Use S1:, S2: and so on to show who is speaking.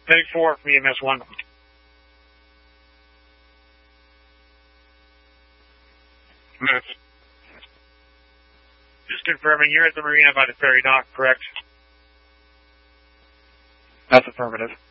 S1: Heading 4 from EMS 1. Just confirming, you're at the marina by the ferry dock, correct?
S2: That's affirmative.